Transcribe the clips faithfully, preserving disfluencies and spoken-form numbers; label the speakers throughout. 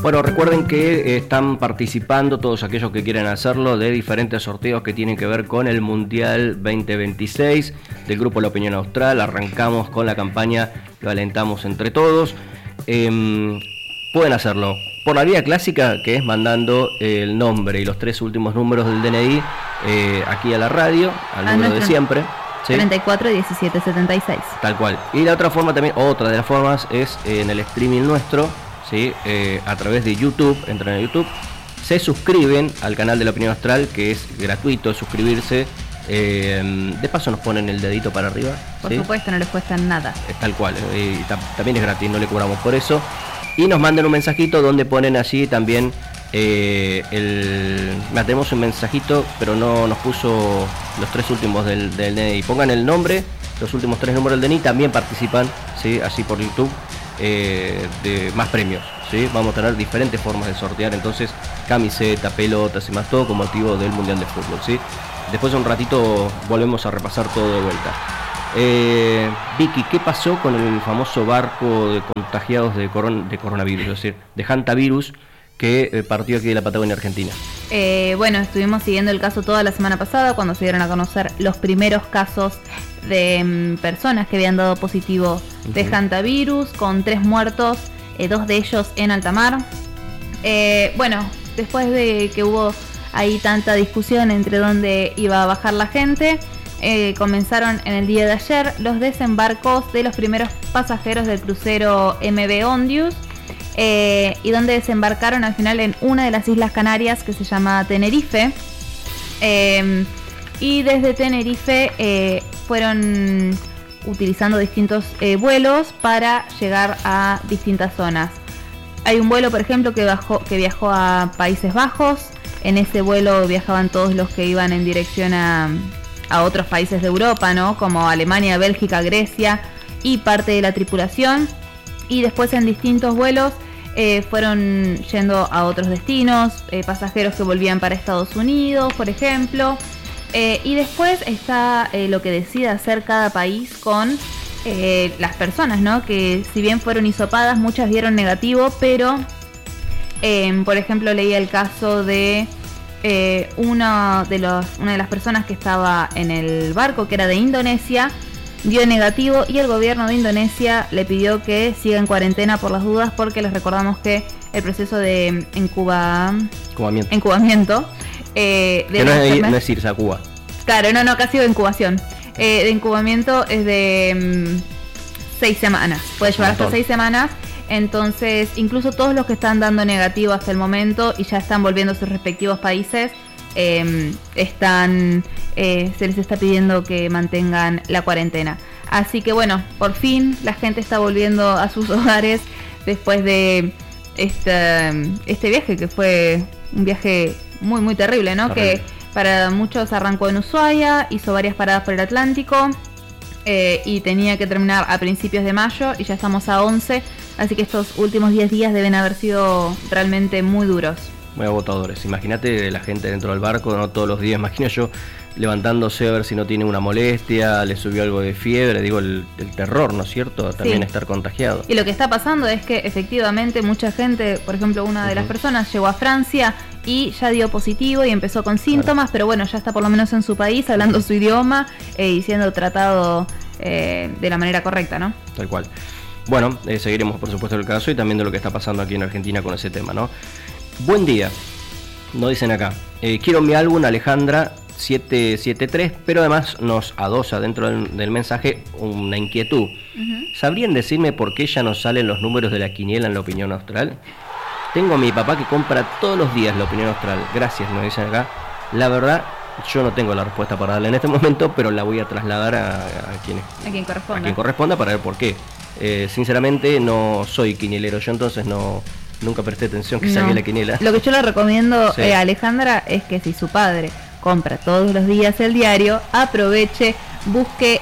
Speaker 1: Bueno, recuerden que están participando todos aquellos que quieren hacerlo de diferentes sorteos que tienen que ver con el Mundial veinte veintiséis del Grupo La Opinión Austral. Arrancamos con la campaña que alentamos entre todos. Eh, pueden hacerlo por la vía clásica, que es mandando el nombre y los tres últimos números del D N I eh, aquí a la radio, al número de siempre. ¿Sí?
Speaker 2: treinta y cuatro diecisiete setenta y seis.
Speaker 1: Tal cual. Y la otra forma también, otra de las formas es eh, en el streaming nuestro, ¿sí? eh, a través de YouTube, entran en YouTube, se suscriben al canal de La Opinión Austral, que es gratuito suscribirse. Eh, de paso nos ponen el dedito para arriba.
Speaker 2: Por
Speaker 1: ¿sí?
Speaker 2: supuesto, no les cuesta nada.
Speaker 1: Es tal cual, eh, y tam- también es gratis, no le cobramos por eso. Y nos mandan un mensajito donde ponen allí también eh, el... Mira, tenemos un mensajito, pero no nos puso los tres últimos del, del D N I. Pongan el nombre, los últimos tres números del D N I, también participan, ¿sí? Así por YouTube, eh, de más premios, ¿sí? Vamos a tener diferentes formas de sortear, entonces, camiseta, pelotas y más, todo con motivo del Mundial de Fútbol, ¿sí? Después de un ratito volvemos a repasar todo de vuelta. Eh, Vicky, ¿qué pasó con el famoso barco de contagiados de, coron- de coronavirus, es decir, de hantavirus, que eh, partió aquí de la Patagonia Argentina?
Speaker 2: Eh, bueno, estuvimos siguiendo el caso toda la semana pasada, cuando se dieron a conocer los primeros casos de mm, personas que habían dado positivo de
Speaker 1: Uh-huh.
Speaker 2: hantavirus, con tres muertos, eh, dos de ellos en alta mar. Eh, bueno, después de que hubo ahí tanta discusión entre dónde iba a bajar la gente, eh, comenzaron en el día de ayer los desembarcos de los primeros pasajeros del crucero M V Ondius, eh, y donde desembarcaron al final en una de las Islas Canarias que se llama Tenerife, eh, y desde Tenerife eh, fueron utilizando distintos eh, vuelos para llegar a distintas zonas. Hay un vuelo, por ejemplo, que, bajó, que viajó a Países Bajos. En ese vuelo viajaban todos los que iban en dirección a, a otros países de Europa, ¿no? Como Alemania, Bélgica, Grecia, y parte de la tripulación. Y después en distintos vuelos eh, fueron yendo a otros destinos, eh, pasajeros que volvían para Estados Unidos, por ejemplo. Eh, y después está eh, lo que decide hacer cada país con eh, las personas, ¿no? Que si bien fueron hisopadas, muchas dieron negativo, pero... Eh, por ejemplo, leí el caso de eh, uno de los, una de las personas que estaba en el barco, que era de Indonesia, dio negativo, y el gobierno de Indonesia le pidió que siga en cuarentena por las dudas, porque les recordamos que el proceso de incuba,
Speaker 1: Incubamiento.
Speaker 2: incubamiento eh, de
Speaker 1: Que no
Speaker 2: la
Speaker 1: es,
Speaker 2: enferme-
Speaker 1: no es irse a Cuba.
Speaker 2: Claro, no, no, casi de incubación. Eh, de incubamiento es de mm, seis semanas. Puede llevar hasta seis semanas. Entonces, incluso todos los que están dando negativo hasta el momento y ya están volviendo a sus respectivos países, eh, están, eh, se les está pidiendo que mantengan la cuarentena. Así que bueno, por fin la gente está volviendo a sus hogares después de este, este viaje, que fue un viaje muy muy terrible, ¿no?
Speaker 1: Terrible.
Speaker 2: Que para muchos arrancó en Ushuaia, hizo varias paradas por el Atlántico, eh, y tenía que terminar a principios de mayo, y ya estamos a once, así que estos últimos diez días deben haber sido realmente muy duros.
Speaker 1: Muy agotadores. Imagínate la gente dentro del barco, no todos los días. Imagino yo levantándose a ver si no tiene una molestia, le subió algo de fiebre, digo, el, el terror, ¿no es cierto? También
Speaker 2: Sí.
Speaker 1: estar contagiado.
Speaker 2: Y lo que está pasando es que efectivamente mucha gente, por ejemplo, una de
Speaker 1: Uh-huh.
Speaker 2: las personas llegó a Francia y ya dio positivo y empezó con síntomas, claro. Pero bueno, ya está por lo menos en su país hablando su idioma eh, y siendo tratado eh, de la manera correcta, ¿no?
Speaker 1: Tal cual. Bueno, eh, seguiremos por supuesto el caso y también de lo que está pasando aquí en Argentina con ese tema, ¿no? Buen día, nos dicen acá. Eh, quiero mi álbum Alejandra siete siete tres, pero además nos adosa dentro del, del mensaje una inquietud. Uh-huh. ¿Sabrían decirme por qué ya no salen los números de la quiniela en La Opinión Austral? Tengo a mi papá que compra todos los días La Opinión Austral. Gracias, nos dicen acá. La verdad, yo no tengo la respuesta para darle en este momento, pero la voy a trasladar a, a, quien,
Speaker 2: a quien corresponda.
Speaker 1: A quien corresponda para ver por qué. Eh, sinceramente no soy quinielero yo, entonces no nunca presté atención que no. salga la quiniela.
Speaker 2: Lo que yo le recomiendo
Speaker 1: sí.
Speaker 2: eh, a Alejandra es que si su padre compra todos los días el diario, aproveche, busque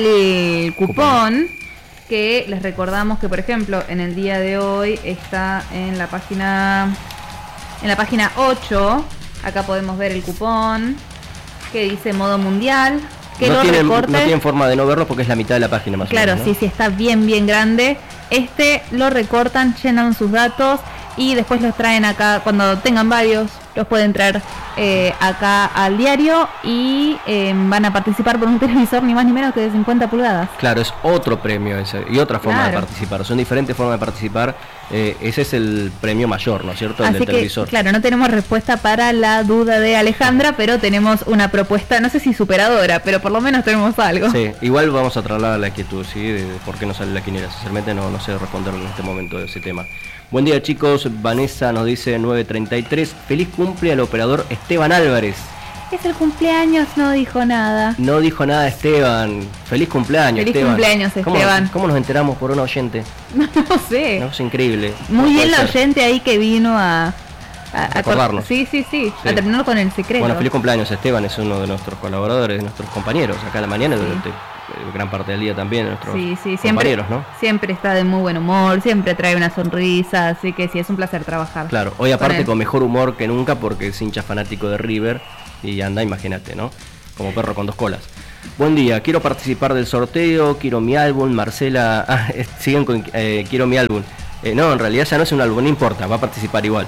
Speaker 2: el cupón, cupón, que les recordamos que, por ejemplo, en el día de hoy está en la página en la página ocho. Acá podemos ver el cupón que dice modo mundial. Que
Speaker 1: no,
Speaker 2: lo
Speaker 1: tienen,
Speaker 2: recorte.
Speaker 1: no tienen forma de no verlo porque es la mitad de la página más
Speaker 2: claro,
Speaker 1: o menos. Claro,
Speaker 2: ¿no? sí, sí, está bien, bien grande. Este lo recortan, llenan sus datos y después los traen acá, cuando tengan varios, los pueden traer eh, acá al diario y eh, van a participar por un televisor ni más ni menos que de cincuenta pulgadas.
Speaker 1: Claro, es otro premio ese y otra forma
Speaker 2: Claro.
Speaker 1: de participar, son diferentes formas de participar, eh, ese es el premio mayor, ¿no es cierto? El
Speaker 2: Así
Speaker 1: del
Speaker 2: que,
Speaker 1: televisor.
Speaker 2: claro, no tenemos respuesta para la duda de Alejandra, pero tenemos una propuesta, no sé si superadora, pero por lo menos tenemos algo.
Speaker 1: Sí, igual vamos a trasladar la inquietud, ¿sí? De, de por qué no sale la quiniela. Sinceramente no, no sé responder en este momento de ese tema. Buen día, chicos. Vanessa nos dice nueve treinta y tres. Feliz cumple al operador Esteban Álvarez.
Speaker 2: Es el cumpleaños, no dijo nada.
Speaker 1: No dijo nada Esteban. Feliz cumpleaños,
Speaker 2: Feliz
Speaker 1: Esteban.
Speaker 2: cumpleaños,
Speaker 1: ¿Cómo,
Speaker 2: Esteban.
Speaker 1: ¿Cómo nos enteramos por un oyente?
Speaker 2: No, no sé.
Speaker 1: No, es increíble.
Speaker 2: Muy
Speaker 1: No
Speaker 2: bien
Speaker 1: puede
Speaker 2: la
Speaker 1: ser.
Speaker 2: oyente ahí que vino a... a, a
Speaker 1: Recordarnos.
Speaker 2: Sí, sí, sí,
Speaker 1: Sí.
Speaker 2: a terminar con el secreto.
Speaker 1: Bueno, feliz cumpleaños, Esteban. Es uno de nuestros colaboradores, de nuestros compañeros acá a la mañana,
Speaker 2: Sí.
Speaker 1: durante eh, gran parte del día también, de nuestros
Speaker 2: Sí, sí, siempre,
Speaker 1: compañeros, ¿no?
Speaker 2: siempre está de muy buen humor, siempre trae una sonrisa, así que sí, es un placer trabajar.
Speaker 1: Claro, hoy aparte
Speaker 2: él.
Speaker 1: con mejor humor que nunca porque es hincha fanático de River y anda, imagínate, ¿no? Como perro con dos colas. Buen día, quiero participar del sorteo, quiero mi álbum, Marcela... Ah, eh, siguen con... Eh, quiero mi álbum. Eh, no, en realidad ya no es un álbum, no importa, va a participar igual.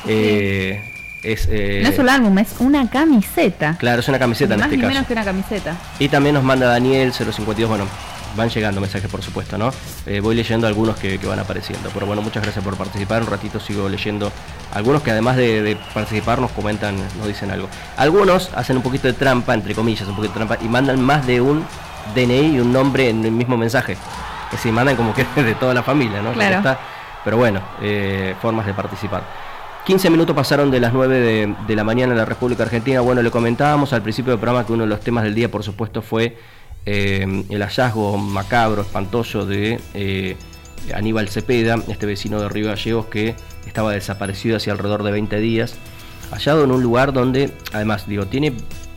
Speaker 1: Eh, es, eh,
Speaker 2: No es un álbum, es una camiseta.
Speaker 1: Claro, es una camiseta en
Speaker 2: Más
Speaker 1: este
Speaker 2: ni
Speaker 1: caso.
Speaker 2: menos que una camiseta.
Speaker 1: Y también nos manda Daniel cero cincuenta y dos, bueno, van llegando mensajes por supuesto, ¿no? Eh, voy leyendo algunos que, que van apareciendo, pero bueno, muchas gracias por participar, un ratito sigo leyendo algunos que además de, de participar nos comentan, nos dicen algo. Algunos hacen un poquito de trampa, entre comillas, un poquito de trampa, y mandan más de un D N I y un nombre en el mismo mensaje. Que si mandan como que de toda la familia, ¿no?
Speaker 2: Claro.
Speaker 1: Está, pero bueno, eh, formas de participar. quince minutos pasaron de las nueve de, de la mañana en la República Argentina. Bueno, le comentábamos al principio del programa que uno de los temas del día, por supuesto, fue eh, el hallazgo macabro, espantoso de eh, Aníbal Cepeda, este vecino de Río Gallegos que estaba desaparecido hace alrededor de veinte días, hallado en un lugar donde, además, digo, tiene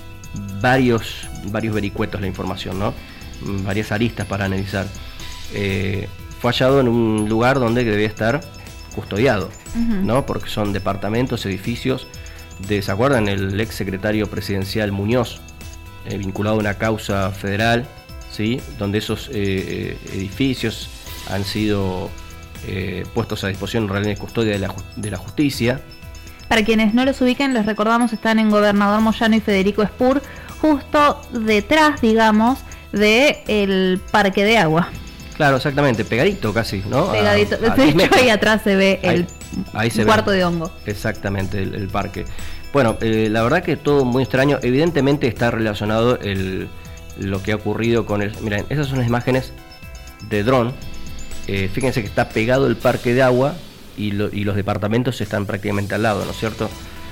Speaker 1: varios, varios vericuetos la información, ¿no? Varias aristas para analizar. Eh, fue hallado en un lugar donde debía estar custodiado,
Speaker 2: Ujú.
Speaker 1: ¿no? Porque son departamentos, edificios de, ¿se acuerdan? El ex secretario presidencial Muñoz, eh, vinculado a una causa federal, ¿sí? Donde esos eh, edificios han sido eh, puestos a disposición en realidad de custodia de la, ju- de la justicia.
Speaker 2: Para quienes no los ubiquen, les recordamos, están en Gobernador Moyano y Federico Espur, justo detrás, digamos, de el parque de agua.
Speaker 1: Claro, exactamente, pegadito casi, ¿no?
Speaker 2: Pegadito.
Speaker 1: A- a
Speaker 2: De
Speaker 1: diez
Speaker 2: hecho,
Speaker 1: metros.
Speaker 2: ahí atrás se ve
Speaker 1: Ahí-
Speaker 2: el
Speaker 1: ahí se ve.
Speaker 2: cuarto de hongo.
Speaker 1: Exactamente, el, el parque. Bueno, eh, la verdad que todo muy extraño. Evidentemente está relacionado el, lo que ha ocurrido con el... Miren, esas son las imágenes de dron. Eh, fíjense que está pegado el parque de agua y, lo- y los departamentos están prácticamente al lado, ¿no es cierto?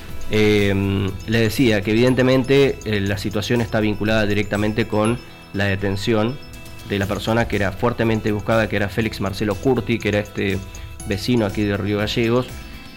Speaker 1: Eh, le decía que evidentemente eh, la situación está vinculada directamente con la detención de la persona que era fuertemente buscada, que era Félix Marcelo Curti, que era este vecino aquí de Río Gallegos,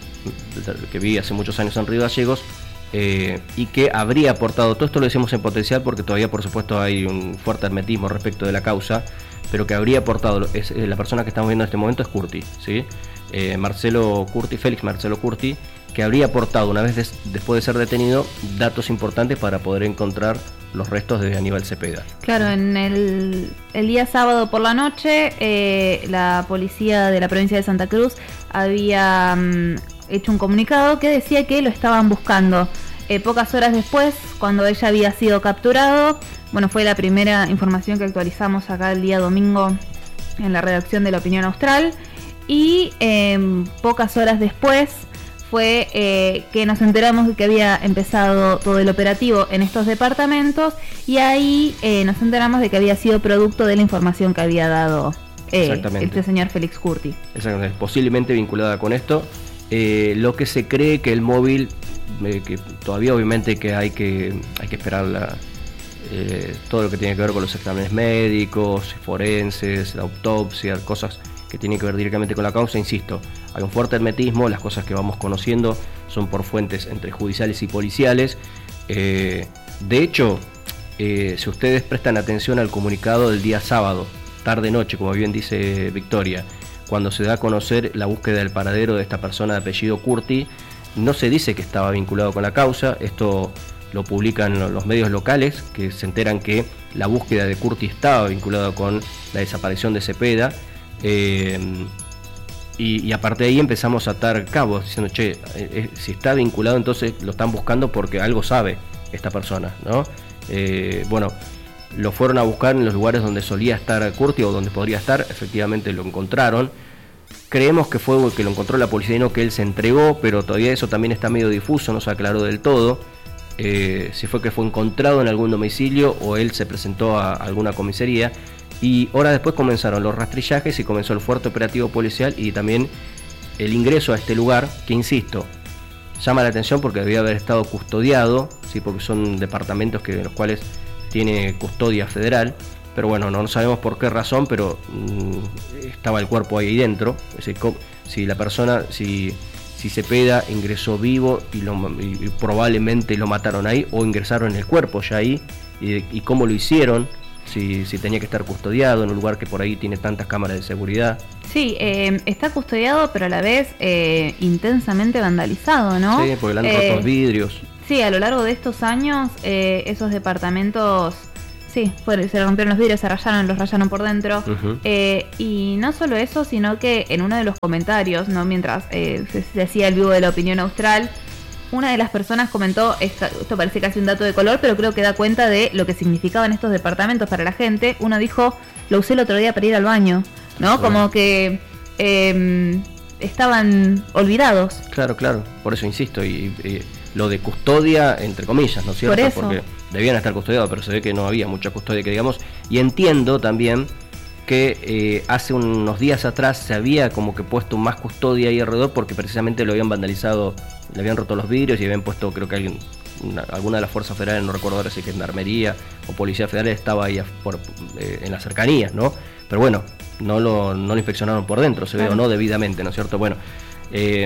Speaker 1: que vivía hace muchos años en Río Gallegos, eh, y que habría aportado, todo esto lo decimos en potencial porque todavía por supuesto hay un fuerte hermetismo respecto de la causa, pero que habría aportado, es, eh, la persona que estamos viendo en este momento es Curti, ¿sí? Eh, Marcelo Curti, Félix Marcelo Curti, que habría aportado una vez des, después de ser detenido datos importantes para poder encontrar los restos de Aníbal Cepeda.
Speaker 2: Claro, en el, el día sábado por la noche, eh, la policía de la provincia de Santa Cruz había mm, hecho un comunicado que decía que lo estaban buscando. Eh, pocas horas después, cuando ella había sido capturado, bueno, fue la primera información que actualizamos acá el día domingo en la redacción de La Opinión Austral, y eh, pocas horas después fue eh, que nos enteramos de que había empezado todo el operativo en estos departamentos, y ahí eh, nos enteramos de que había sido producto de la información que había dado eh,
Speaker 1: Exactamente.
Speaker 2: este señor Félix Curti.
Speaker 1: Exactamente, posiblemente vinculada con esto. Eh, lo que se cree que el móvil, eh, que todavía obviamente que hay que, hay que esperar la, eh, todo lo que tiene que ver con los exámenes médicos, forenses, la autopsia, cosas que tienen que ver directamente con la causa, insisto, hay un fuerte hermetismo, las cosas que vamos conociendo son por fuentes entre judiciales y policiales. Eh, de hecho, eh, si ustedes prestan atención al comunicado del día sábado, tarde-noche, como bien dice Victoria, cuando se da a conocer la búsqueda del paradero de esta persona de apellido Curti, no se dice que estaba vinculado con la causa, esto lo publican los medios locales, que se enteran que la búsqueda de Curti estaba vinculada con la desaparición de Cepeda. Eh, y, y aparte de ahí empezamos a atar cabos, diciendo, che, eh, si está vinculado, entonces lo están buscando porque algo sabe esta persona, ¿no? Eh, bueno, lo fueron a buscar en los lugares donde solía estar Curti o donde podría estar, efectivamente lo encontraron. Creemos que fue que lo encontró la policía y no que él se entregó, pero todavía eso también está medio difuso, no se aclaró del todo. Eh, si fue que fue encontrado en algún domicilio o él se presentó a alguna comisaría. Y horas después comenzaron los rastrillajes y comenzó el fuerte operativo policial y también el ingreso a este lugar, que insisto, llama la atención porque debía haber estado custodiado, ¿sí? Porque son departamentos que, en los cuales tiene custodia federal. Pero bueno, no sabemos por qué razón, pero mmm, estaba el cuerpo ahí dentro. Es decir, si la persona, si, si Cepeda ingresó vivo y, lo, y probablemente lo mataron ahí, o ingresaron en el cuerpo ya ahí, y, y cómo lo hicieron, si, si tenía que estar custodiado en un lugar que por ahí tiene tantas cámaras de seguridad.
Speaker 2: Sí, eh, está custodiado, pero a la vez eh, intensamente vandalizado, ¿no?
Speaker 1: Sí, porque le han roto
Speaker 2: eh,
Speaker 1: los vidrios.
Speaker 2: Sí, a lo largo de estos años, eh, esos departamentos... Sí, fue, se rompieron los vidrios, se rayaron, los rayaron por dentro. Uh-huh. eh, y no solo eso, sino que en uno de los comentarios, no mientras eh, se, se hacía el vivo de la opinión austral, una de las personas comentó, esto, esto parece casi un dato de color, pero creo que da cuenta de lo que significaban estos departamentos para la gente. Uno dijo, lo usé el otro día para ir al baño, ¿no? Uh-huh. Como que eh, estaban olvidados.
Speaker 1: Claro, claro, por eso insisto, y, y lo de custodia, entre comillas, ¿no es cierto?
Speaker 2: Por eso.
Speaker 1: Porque debían estar custodiados, pero se ve que no había mucha custodia, que digamos. Y entiendo también que eh, hace unos días atrás se había como que puesto más custodia ahí alrededor porque precisamente lo habían vandalizado, le habían roto los vidrios y habían puesto, creo que alguien, una, alguna de las fuerzas federales, no recuerdo ahora si gendarmería o policía federal, estaba ahí por, eh, en las cercanías, ¿no? Pero bueno, no lo, no lo inspeccionaron por dentro, se
Speaker 2: claro.
Speaker 1: ve, o no debidamente, ¿no es cierto? Bueno, eh,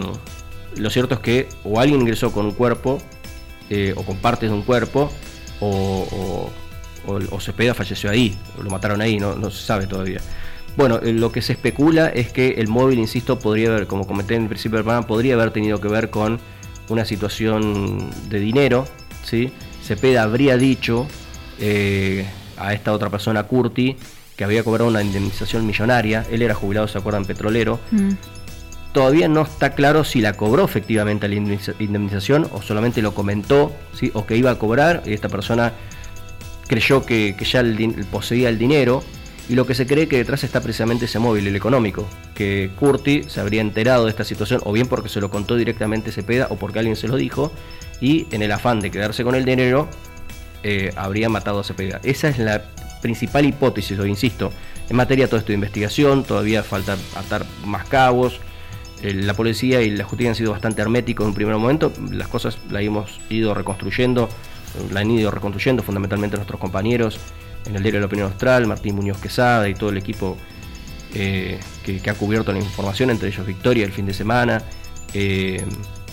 Speaker 1: lo cierto es que o alguien ingresó con un cuerpo, Eh, o con partes de un cuerpo, o, o, o, o Cepeda falleció ahí, o lo mataron ahí, no, no se sabe todavía. Bueno, eh, lo que se especula es que el móvil, insisto, podría haber, como comenté en el principio del programa, podría haber tenido que ver con una situación de dinero, ¿sí? Cepeda habría dicho eh, a esta otra persona, Curti, que había cobrado una indemnización millonaria. Él era jubilado, ¿se acuerdan? Petrolero. Mm. Todavía no está claro si la cobró efectivamente la indemnización o solamente lo comentó, ¿sí? O que iba a cobrar y esta persona creyó que, que ya el, poseía el dinero, y lo que se cree que detrás está precisamente ese móvil, el económico, que Curti se habría enterado de esta situación o bien porque se lo contó directamente Cepeda o porque alguien se lo dijo, y en el afán de quedarse con el dinero eh, habría matado a Cepeda. Esa es la principal hipótesis, o insisto, en materia de todo esto de investigación, todavía falta atar más cabos. La policía y la justicia han sido bastante herméticos en un primer momento, las cosas las hemos ido reconstruyendo, la han ido reconstruyendo fundamentalmente nuestros compañeros en el diario de la Opinión Austral, Martín Muñoz Quesada y todo el equipo eh, que, que ha cubierto la información, entre ellos Victoria el fin de semana, eh,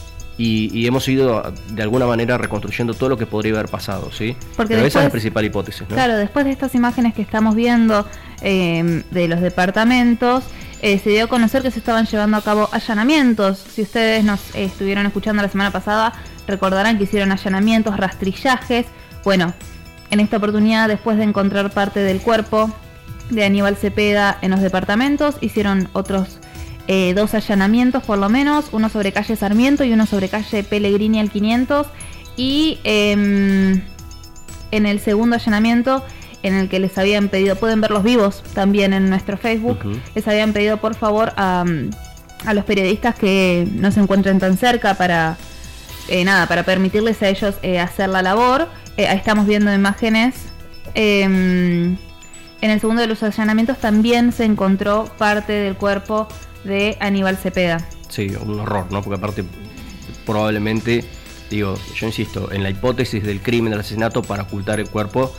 Speaker 1: y, y hemos ido de alguna manera reconstruyendo todo lo que podría haber pasado, ¿sí?
Speaker 2: Porque
Speaker 1: pero
Speaker 2: después,
Speaker 1: esa es la principal hipótesis, ¿no?
Speaker 2: Claro, después de estas imágenes que estamos viendo eh, de los departamentos, Eh, se dio a conocer que se estaban llevando a cabo allanamientos. Si ustedes nos eh, estuvieron escuchando la semana pasada, recordarán que hicieron allanamientos, rastrillajes. Bueno, en esta oportunidad, después de encontrar parte del cuerpo de Aníbal Cepeda en los departamentos, hicieron otros eh, dos allanamientos por lo menos, uno sobre calle Sarmiento y uno sobre calle Pellegrini al quinientos, y eh, en el segundo allanamiento, en el que les habían pedido, pueden ver los vivos también en nuestro Facebook, uh-huh. les habían pedido por favor a, a los periodistas que no se encuentren tan cerca para eh, nada, para permitirles a ellos eh, hacer la labor. Eh, estamos viendo imágenes. Eh, en el segundo de los allanamientos también se encontró parte del cuerpo de Aníbal Cepeda.
Speaker 1: Sí, un horror, ¿no? Porque aparte probablemente, digo, yo insisto, en la hipótesis del crimen, del asesinato para ocultar el cuerpo,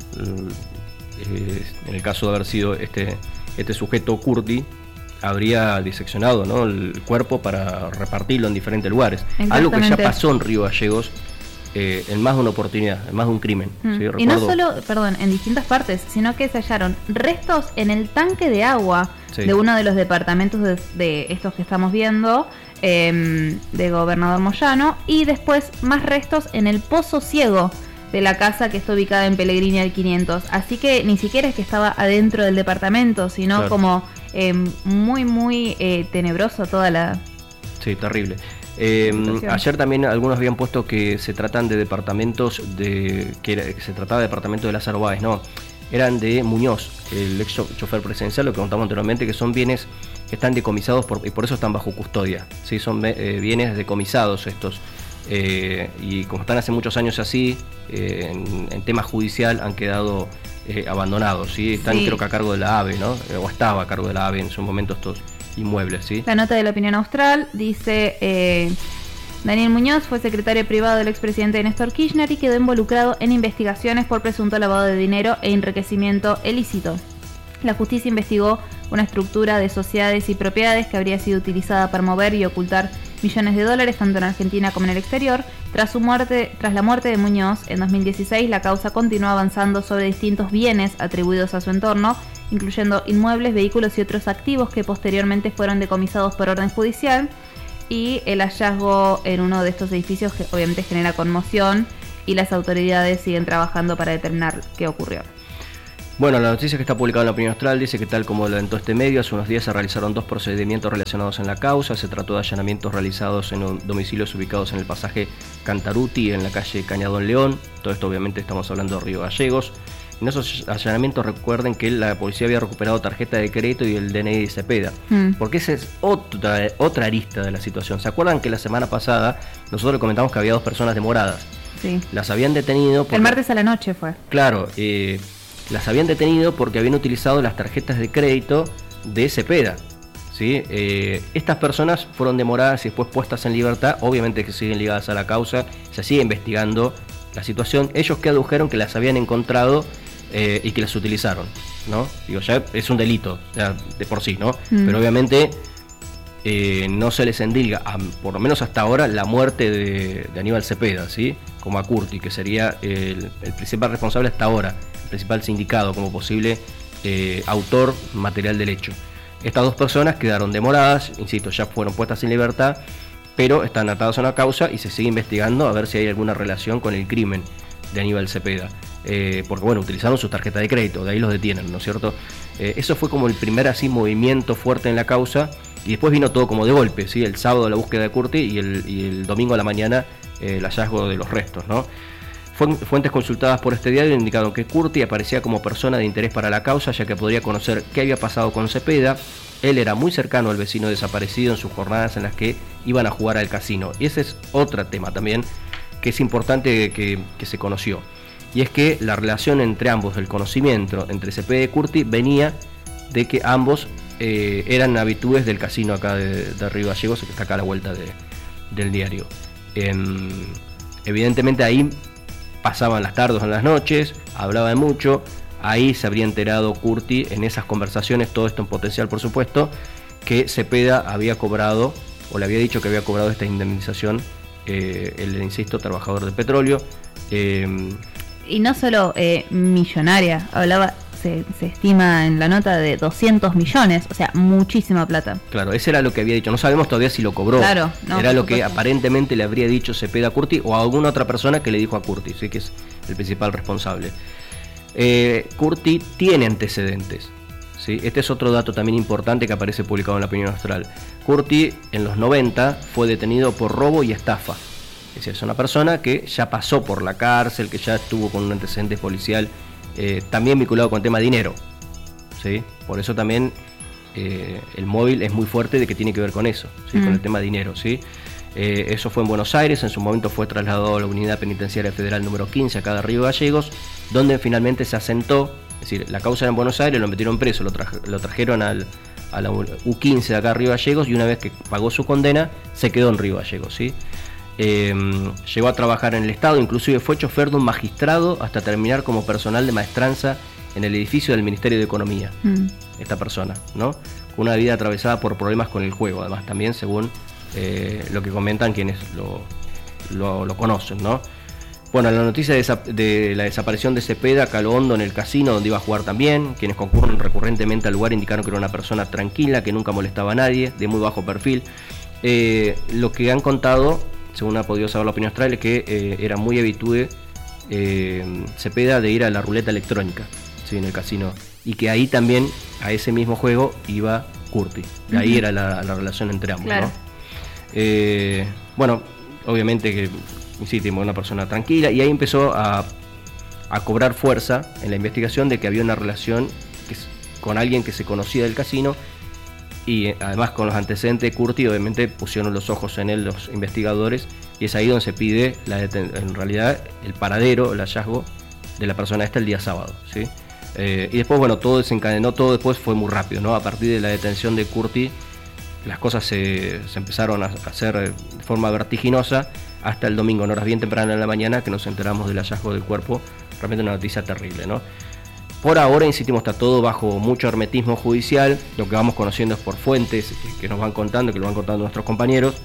Speaker 1: Eh, en el caso de haber sido este, este sujeto Curti, habría diseccionado, ¿no?, el cuerpo para repartirlo en diferentes lugares. Algo que ya pasó en Río Gallegos eh, en más de una oportunidad, en más de un crimen. Mm. ¿Sí?
Speaker 2: Y no solo, perdón, en distintas partes, sino que se hallaron restos en el tanque de agua sí. de uno de los departamentos de, de estos que estamos viendo, eh, de Gobernador Moyano, y después más restos en el Pozo Ciego de la casa que está ubicada en Pellegrini al quinientos. Así que ni siquiera es que estaba adentro del departamento, sino claro. como eh, muy, muy eh, tenebroso toda la...
Speaker 1: Sí, terrible. Eh, ayer también algunos habían puesto que se tratan de departamentos de... que, era, que se trataba de departamentos de Lázaro Báez, no. Eran de Muñoz, el ex chofer presidencial, lo que contamos anteriormente, que son bienes que están decomisados por, y por eso están bajo custodia. ¿Sí? Son eh, bienes decomisados estos. Eh, y como están hace muchos años así, eh, en, en tema judicial han quedado eh, abandonados. ¿Sí? Están, sí, creo que a cargo de la AVE, ¿no? O estaba a cargo de la AVE en su momento estos inmuebles. ¿Sí?
Speaker 2: La nota de La Opinión Austral dice... Eh... Daniel Muñoz fue secretario privado del expresidente Néstor Kirchner y quedó involucrado en investigaciones por presunto lavado de dinero e enriquecimiento ilícito. La justicia investigó una estructura de sociedades y propiedades que habría sido utilizada para mover y ocultar millones de dólares tanto en Argentina como en el exterior. Tras su muerte, tras la muerte de Muñoz en dos mil dieciséis, la causa continuó avanzando sobre distintos bienes atribuidos a su entorno, incluyendo inmuebles, vehículos y otros activos que posteriormente fueron decomisados por orden judicial. Y el hallazgo en uno de estos edificios que obviamente genera conmoción y las autoridades siguen trabajando para determinar qué ocurrió.
Speaker 1: Bueno, la noticia que está publicada en La Opinión Austral dice que, tal como lo alentó este medio, hace unos días se realizaron dos procedimientos relacionados en la causa. Se trató de allanamientos realizados en domicilios ubicados en el pasaje Cantaruti, en la calle Cañadón León. Todo esto obviamente estamos hablando de Río Gallegos. En esos allanamientos, recuerden que la policía había recuperado tarjeta de crédito y el D N I de Cepeda, mm. porque esa es otra, otra arista de la situación. ¿Se acuerdan que la semana pasada nosotros le comentamos que había dos personas demoradas?
Speaker 2: Sí.
Speaker 1: Las habían detenido porque,
Speaker 2: el martes a la noche fue.
Speaker 1: Claro, eh, las habían detenido porque habían utilizado las tarjetas de crédito de Cepeda. ¿Sí? Eh, estas personas fueron demoradas y después puestas en libertad, obviamente que siguen ligadas a la causa, se sigue investigando la situación. Ellos que adujeron que las habían encontrado eh, y que las utilizaron, ¿no? Digo, ya es un delito, o sea, de por sí, ¿no? Mm. Pero obviamente eh, no se les endilga, a, por lo menos hasta ahora, la muerte de, de Aníbal Cepeda, ¿sí? Como a Curti, que sería el, el principal responsable hasta ahora, el principal sindicado como posible eh, autor material del hecho. Estas dos personas quedaron demoradas, insisto, ya fueron puestas en libertad, pero están atados a una causa y se sigue investigando a ver si hay alguna relación con el crimen de Aníbal Cepeda. Eh, porque bueno, utilizaron sus tarjetas de crédito, de ahí los detienen, ¿no es cierto? Eh, eso fue como el primer así movimiento fuerte en la causa, y después vino todo como de golpe, ¿sí? El sábado la búsqueda de Curti y el, y el domingo a la mañana eh, el hallazgo de los restos, ¿no? Fuentes consultadas por este diario indicaron que Curti aparecía como persona de interés para la causa, ya que podría conocer qué había pasado con Cepeda. Él era muy cercano al vecino desaparecido en sus jornadas en las que iban a jugar al casino. Y ese es otro tema también que es importante que, que se conoció. Y es que la relación entre ambos, el conocimiento entre Cepeda y Curti, venía de que ambos eh, eran habitués del casino acá de, de Río Gallegos, que está acá a la vuelta de, del diario. Eh, evidentemente ahí pasaban las tardes o las noches, hablaban mucho. Ahí se habría enterado Curti en esas conversaciones, todo esto en potencial por supuesto, que Cepeda había cobrado, o le había dicho que había cobrado esta indemnización, eh, el, insisto, trabajador de petróleo. Eh,
Speaker 2: y no solo eh, millonaria, hablaba, se, se estima en la nota de doscientos millones, o sea, muchísima plata.
Speaker 1: Claro, ese era lo que había dicho, no sabemos todavía si lo cobró.
Speaker 2: Claro, no,
Speaker 1: era lo que aparentemente le habría dicho Cepeda a Curti, o a alguna otra persona que le dijo a Curti, sí, que es el principal responsable. Eh, Curti tiene antecedentes, ¿sí? Este es otro dato también importante que aparece publicado en La Opinión Austral. Curti en los noventa fue detenido por robo y estafa. Es decir, es una persona que ya pasó por la cárcel, que ya estuvo con un antecedente policial eh, también vinculado con el tema de dinero, ¿sí? Por eso también eh, el móvil es muy fuerte de que tiene que ver con eso, ¿sí? Mm. Con el tema de dinero, ¿sí? Eh, eso fue en Buenos Aires, en su momento fue trasladado a la Unidad Penitenciaria Federal número quince, acá de Río Gallegos, donde finalmente se asentó. Es decir, la causa era en Buenos Aires, lo metieron preso, lo, tra lo trajeron al, a la U quince de acá de Río Gallegos, y una vez que pagó su condena, se quedó en Río Gallegos, ¿sí? Eh, llegó a trabajar en el Estado, inclusive fue chofer de un magistrado hasta terminar como personal de maestranza en el edificio del Ministerio de Economía. Mm. Esta persona, ¿no? Una vida atravesada por problemas con el juego, además también según eh, lo que comentan quienes lo, lo, lo conocen, ¿no? Bueno, la noticia de, de la desaparición de Cepeda caló hondo en el casino donde iba a jugar también. Quienes concurren recurrentemente al lugar indicaron que era una persona tranquila, que nunca molestaba a nadie, de muy bajo perfil. Eh, lo que han contado, según ha podido saber La Opinión Austral, es que eh, era muy habitué eh, Cepeda de ir a la ruleta electrónica, ¿sí? En el casino y que ahí también, a ese mismo juego, iba Curti. De ahí uh-huh. era la, la relación entre ambos, claro. ¿no? Eh, bueno, obviamente que, insistimos, una persona tranquila, y ahí empezó a, a cobrar fuerza en la investigación de que había una relación que, con alguien que se conocía del casino, y además con los antecedentes de Curti, obviamente pusieron los ojos en él los investigadores, y es ahí donde se pide la deten- en realidad el paradero, el hallazgo de la persona esta el día sábado, ¿sí? Eh, y después, bueno, todo desencadenó, todo después fue muy rápido, ¿no? A partir de la detención de Curti, las cosas se, se empezaron a hacer de forma vertiginosa hasta el domingo, en horas bien tempranas de la mañana, que nos enteramos del hallazgo del cuerpo. Realmente una noticia terrible, ¿no? Por ahora, insistimos, está todo bajo mucho hermetismo judicial. Lo que vamos conociendo es por fuentes que, que nos van contando, que lo van contando nuestros compañeros.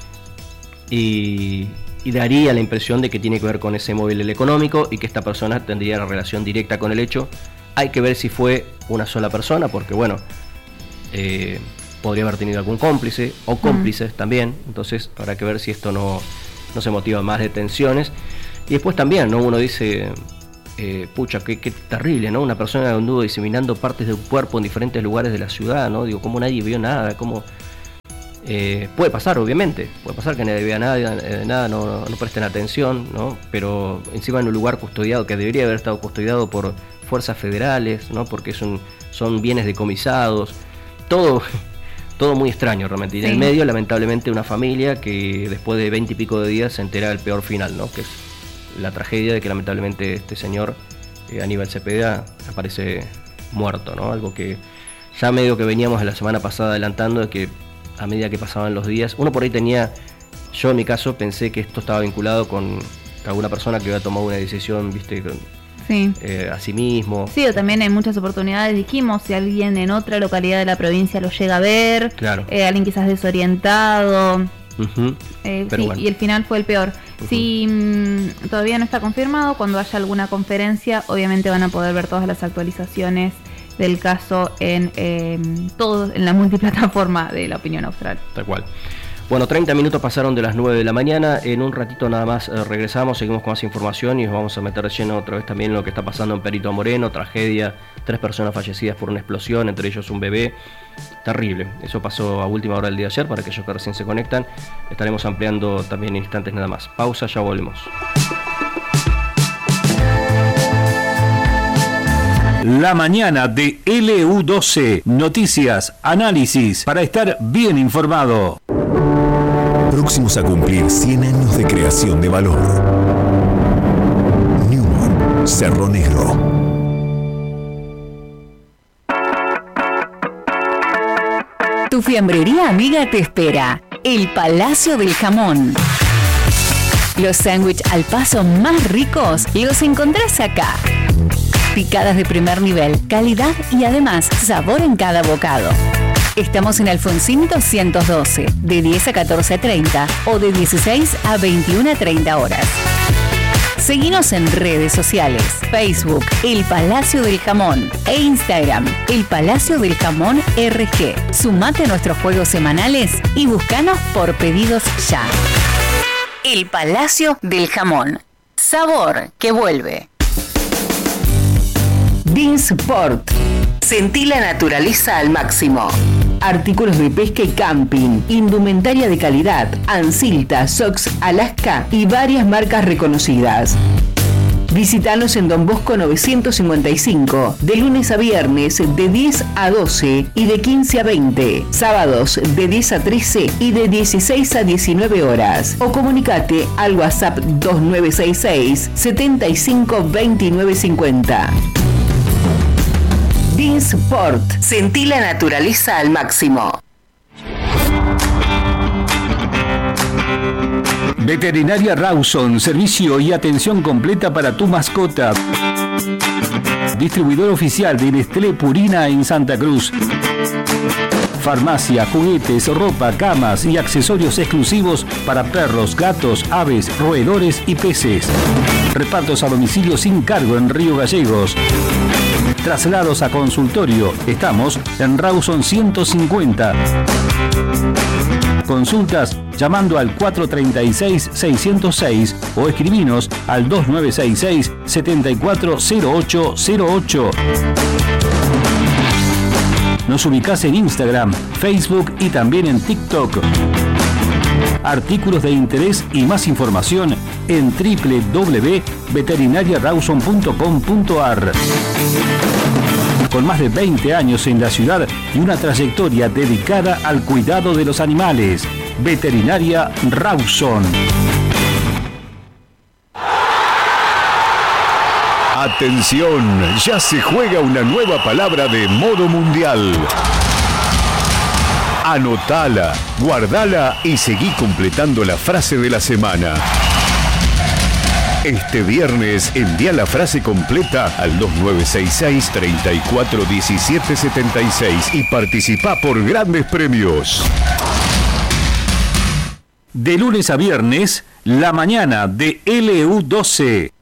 Speaker 1: Y, y daría la impresión de que tiene que ver con ese móvil el económico y que esta persona tendría la relación directa con el hecho. Hay que ver si fue una sola persona, porque bueno, eh, podría haber tenido algún cómplice o cómplices mm. también. Entonces habrá que ver si esto no, no se motiva más detenciones. Y después también, ¿no? Uno dice, eh, pucha, qué, qué terrible, ¿no? Una persona que anduvo diseminando partes de un cuerpo en diferentes lugares de la ciudad, ¿no? Digo, ¿cómo nadie vio nada? ¿Cómo...? Eh, puede pasar, obviamente, puede pasar que nadie vea nada, eh, nada no, no, no presten atención, ¿no? Pero encima en un lugar custodiado, que debería haber estado custodiado por fuerzas federales, ¿no? Porque son, son bienes decomisados, todo, todo muy extraño realmente. Y sí. En el medio, lamentablemente, una familia que después de veinte y pico de días se entera del peor final, ¿no? Que es la tragedia de que lamentablemente este señor, eh, Aníbal Cepeda, aparece muerto, ¿no? Algo que ya medio que veníamos la semana pasada adelantando, de que a medida que pasaban los días, uno por ahí tenía, yo en mi caso pensé que esto estaba vinculado con alguna persona que había tomado una decisión, viste, sí. eh, a sí mismo.
Speaker 2: Sí, o también en muchas oportunidades dijimos, si alguien en otra localidad de la provincia lo llega a ver, claro. eh, alguien quizás desorientado, uh-huh. eh, sí, bueno. Y el final fue el peor. Uh-huh. Si mmm, todavía no está confirmado, cuando haya alguna conferencia, obviamente van a poder ver todas las actualizaciones del caso en eh, todo, en la multiplataforma de La Opinión Austral.
Speaker 1: Tal cual. Bueno, treinta minutos pasaron de las nueve de la mañana. En un ratito nada más eh, regresamos, seguimos con más información y nos vamos a meter de lleno otra vez también en lo que está pasando en Perito Moreno. Tragedia, tres personas fallecidas por una explosión, entre ellos un bebé. Terrible. Eso pasó a última hora del día de ayer. Para aquellos que recién se conectan, estaremos ampliando también en instantes nada más. Pausa, ya volvemos.
Speaker 3: La mañana de L U doce. Noticias, análisis, para estar bien informado.
Speaker 4: Próximos a cumplir cien años de creación de valor. Newman, Cerro Negro.
Speaker 5: Tu fiambrería amiga te espera. El Palacio del Jamón. Los sándwiches al paso más ricos los encontrás acá. Picadas de primer nivel, calidad y además sabor en cada bocado. Estamos en Alfonsín doscientos doce, de diez a catorce treinta o de dieciséis a veintiuna treinta horas. Seguinos en redes sociales, Facebook, El Palacio del Jamón e Instagram, El Palacio del Jamón R G. Sumate a nuestros juegos semanales y búscanos por pedidos ya. El Palacio del Jamón. Sabor que vuelve. Beansport. Sentí la naturaleza al máximo. Artículos de pesca y camping, indumentaria de calidad, Ansilta, Sox, Alaska y varias marcas reconocidas. Visítanos en Don Bosco novecientos cincuenta y cinco, de lunes a viernes de diez a doce y de quince a veinte, sábados de diez a trece y de dieciséis a diecinueve horas. O comunicate al WhatsApp dos nueve seis seis, setenta y cinco veintinueve cincuenta. Beansport. Sentí la naturaleza al máximo.
Speaker 3: Veterinaria Rawson, servicio y atención completa para tu mascota. Distribuidor oficial de Nestlé Purina en Santa Cruz. Farmacia, juguetes, ropa, camas y accesorios exclusivos para perros, gatos, aves, roedores y peces. Repartos a domicilio sin cargo en Río Gallegos. Traslados a consultorio. Estamos en Rawson ciento cincuenta. Consultas llamando al cuatro tres seis, seis cero seis o escribinos al dos nueve seis seis, siete cuatro cero ocho cero ocho. Nos ubicás en Instagram, Facebook y también en TikTok. Artículos de interés y más información en doble u doble u doble u punto veterinaria rawson punto com punto a r. Con más de veinte años en la ciudad y una trayectoria dedicada al cuidado de los animales. Veterinaria Rawson.
Speaker 4: Atención, ya se juega una nueva palabra de modo mundial. Anotala, guardala y seguí completando la frase de la semana. Este viernes envía la frase completa al dos nueve seis seis, tres cuatro uno siete siete seis y participa por grandes premios.
Speaker 3: De lunes a viernes, la mañana de L U doce.